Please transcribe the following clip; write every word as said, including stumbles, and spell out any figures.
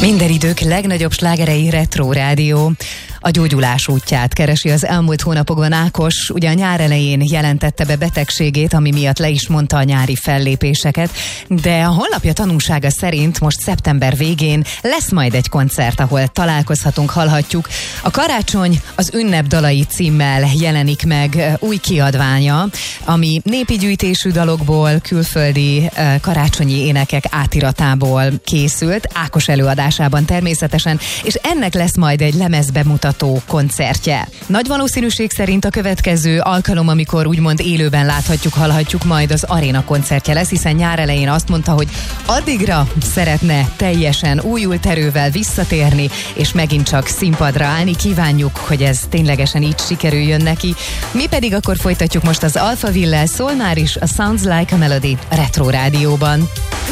Minden idők legnagyobb slágerei Retro Rádió. A gyógyulás útját keresi az elmúlt hónapokban Ákos, ugye a nyár elején jelentette be betegségét, ami miatt le is mondta a nyári fellépéseket, de a honlapja tanúsága szerint most szeptember végén lesz majd egy koncert, ahol találkozhatunk, hallhatjuk. A Karácsony az ünnep dalai címmel jelenik meg új kiadványa, ami népi gyűjtésű dalokból, külföldi uh, karácsonyi énekek átiratából készült, Ákos előadásában természetesen, és ennek lesz majd egy lemezbemutató koncertje. Nagy valószínűség szerint a következő alkalom, amikor úgymond élőben láthatjuk, hallhatjuk, majd az aréna koncertje lesz, hiszen nyár elején azt mondta, hogy addigra szeretne teljesen újult erővel visszatérni, és megint csak színpadra állni. Kívánjuk, hogy ez ténylegesen így sikerüljön neki. Mi pedig akkor folytatjuk most az Alphaville-lel, szól már is a Sounds Like a Melody Retro Rádióban.